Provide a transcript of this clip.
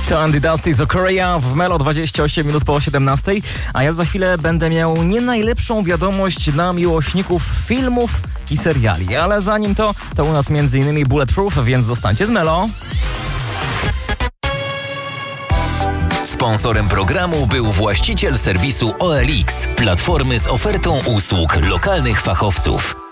To Andy Dusty z Korea w Melo 28 minut po 17, a ja za chwilę będę miał nie najlepszą wiadomość dla miłośników filmów i seriali, ale zanim to u nas m.in. Bulletproof, więc zostańcie z Melo. Sponsorem programu był właściciel serwisu OLX, platformy z ofertą usług lokalnych fachowców.